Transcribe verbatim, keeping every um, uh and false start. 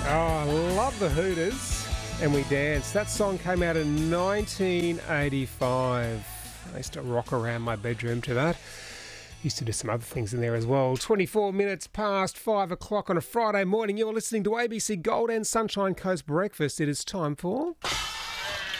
Oh, I love the Hooters. And We Dance. That song came out in nineteen eighty-five. I used to rock around my bedroom to that. Used to do some other things in there as well. twenty-four minutes past five o'clock on a Friday morning. You're listening to A B C Gold and Sunshine Coast Breakfast. It is time for...